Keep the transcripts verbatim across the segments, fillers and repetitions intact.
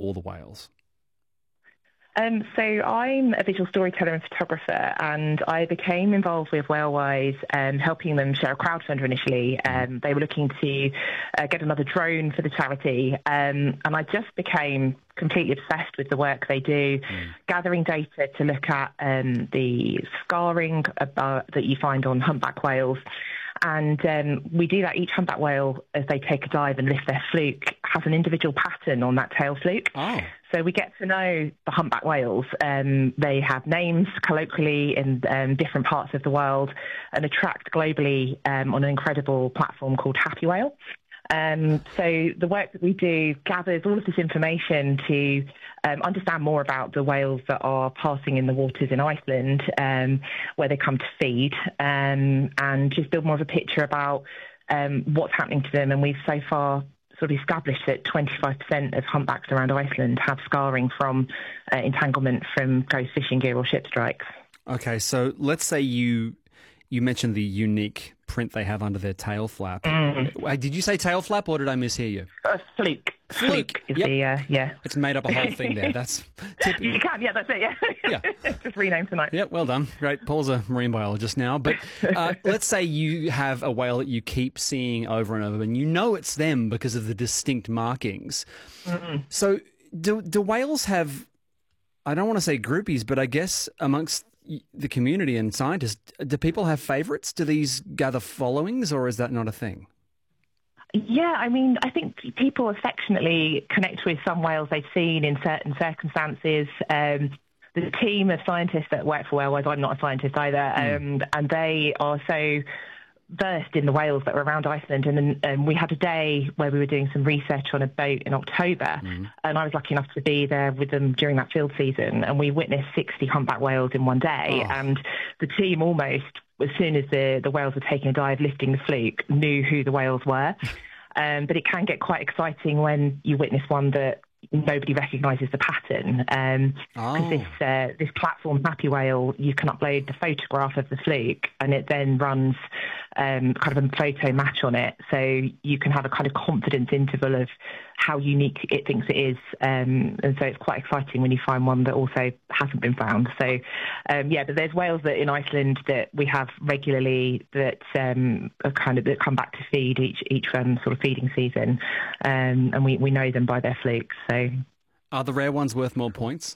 all the whales? Um, so I'm a visual storyteller and photographer, and I became involved with Whalewise, um, helping them share a crowdfunder initially. Um, they were looking to uh, get another drone for the charity, um, and I just became completely obsessed with the work they do, mm. gathering data to look at um, the scarring about, that you find on humpback whales. And um, we do that. Each humpback whale, as they take a dive and lift their fluke, has an individual pattern on that tail fluke. Oh. So we get to know the humpback whales. Um, they have names colloquially in um, different parts of the world and are tracked globally um, on an incredible platform called Happy Whale. Um, so the work that we do gathers all of this information to um, understand more about the whales that are passing in the waters in Iceland, um, where they come to feed, um, and just build more of a picture about um, what's happening to them. And we've so far sort of established that twenty-five percent of humpbacks around Iceland have scarring from uh, entanglement from ghost fishing gear or ship strikes. Okay, so let's say you you mentioned the unique print they have under their tail flap. Mm. Did you say tail flap, or did I mishear you? Uh, fluke. Fluke. Is yep. the, uh, yeah. It's made up a whole thing there. That's typical. You can, yeah, that's it, yeah. yeah. Just renamed tonight. Yeah, well done. Great. Paul's a marine biologist now. But uh, let's say you have a whale that you keep seeing over and over, and you know it's them because of the distinct markings. Mm-mm. So do, do whales have, I don't want to say groupies, but I guess amongst the community and scientists, do people have favourites? Do these gather followings, or is that not a thing? Yeah, I mean, I think people affectionately connect with some whales they've seen in certain circumstances. Um, the team of scientists that work for Whalewise, I'm not a scientist either, mm. um, and they are so versed in the whales that were around Iceland. And um, we had a day where we were doing some research on a boat in October, mm. and I was lucky enough to be there with them during that field season, and we witnessed sixty humpback whales in one day. Oh. And the team almost, as soon as the, the whales were taking a dive, lifting the fluke, knew who the whales were. Um, but it can get quite exciting when you witness one that nobody recognises the pattern. Um, because oh. this uh, this platform, Happy Whale, you can upload the photograph of the fluke, and it then runs um, kind of a photo match on it. So you can have a kind of confidence interval of how unique it thinks it is. Um, and so it's quite exciting when you find one that also hasn't been found. So, um, yeah, but there's whales that in Iceland that we have regularly that um, are kind of that come back to feed each each um, sort of feeding season, um, and we, we know them by their flukes. So, are the rare ones worth more points?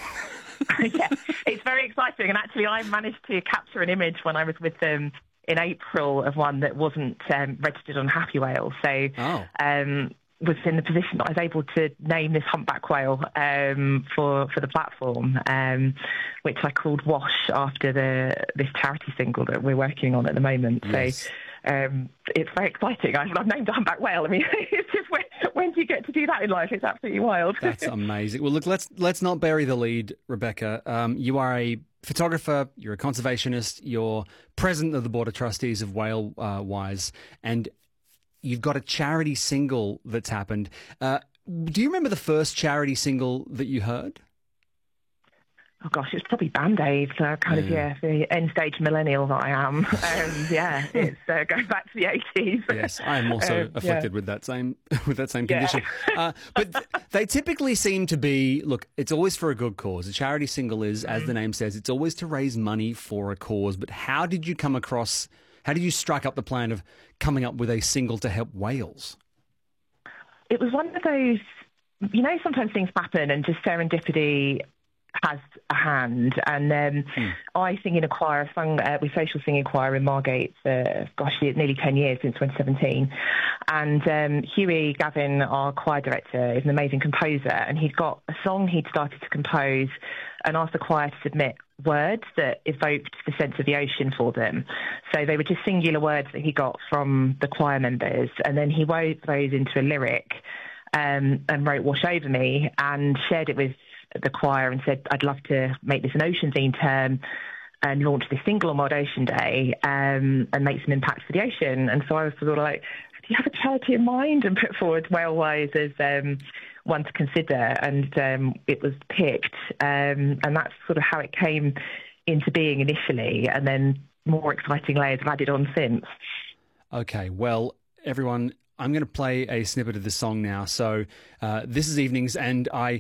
Yeah, it's very exciting. And actually, I managed to capture an image when I was with them in April of one that wasn't um, registered on Happy Whale. So, oh. um, was in the position that I was able to name this humpback whale um, for for the platform, um, which I called Wash after the this charity single that we're working on at the moment. Yes. So. Um, it's very exciting. I've, I've named a humpback whale. I mean, it's just when, when do you get to do that in life? It's absolutely wild. That's amazing. Well, look, let's let's not bury the lead, Rebecca. Um, you are a photographer. You're a conservationist. You're president of the board of trustees of Whalewise, and you've got a charity single that's happened. Uh, do you remember the first charity single that you heard? Oh gosh, it's probably Band-Aid, uh, kind yeah. of, yeah, the end-stage millennial that I am. Um, yeah, it's uh, going back to the eighties. Yes, I am also um, afflicted yeah. with that same with that same condition. Yeah. uh, but th- they typically seem to be, look, it's always for a good cause. A charity single is, as the name says, it's always to raise money for a cause. But how did you come across, how did you strike up the plan of coming up with a single to help whales? It was one of those, you know, sometimes things happen and just serendipity has a hand, and um, mm. I sing in a choir. I sung uh, with Social Singing Choir in Margate for, gosh, nearly ten years, since twenty seventeen. And um, Huey Gavin, our choir director, is an amazing composer, and he'd got a song he'd started to compose and asked the choir to submit words that evoked the sense of the ocean for them. So they were just singular words that he got from the choir members, and then he wove those into a lyric um, and wrote Wash Over Me and shared it with the choir and said, I'd love to make this an ocean theme term and launch this single on World Ocean Day um, and make some impact for the ocean. And so I was sort of like, do you have a charity in mind? And put forward Whalewise as um, one to consider. And um, it was picked. Um, and that's sort of how it came into being initially. And then more exciting layers have added on since. Okay, well, everyone, I'm going to play a snippet of this song now. So uh, this is Evenings, and I